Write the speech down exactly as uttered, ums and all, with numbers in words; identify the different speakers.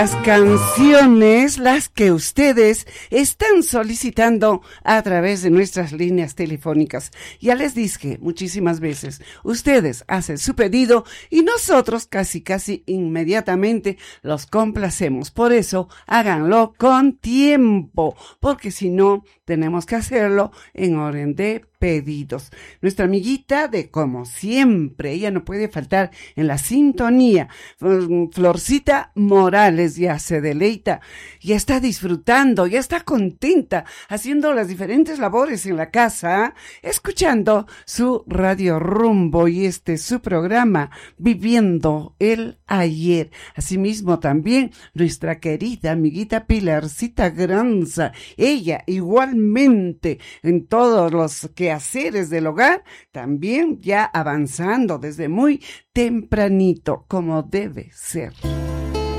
Speaker 1: las canciones, las que ustedes están solicitando a través de nuestras líneas telefónicas. Ya les dije muchísimas veces, ustedes hacen su pedido y nosotros casi casi inmediatamente los complacemos. Por eso háganlo con tiempo, porque si no tenemos que hacerlo en orden de pedidos. Nuestra amiguita de como siempre, ella no puede faltar en la sintonía. Florcita Morales ya se deleita, ya está disfrutando, ya está contenta haciendo las diferentes labores en la casa, escuchando su Radio Rumbo y este su programa Viviendo el Ayer. Asimismo también nuestra querida amiguita Pilarcita Granza, ella igualmente en todos los quehaceres del hogar, también ya avanzando desde muy tempranito, como debe ser.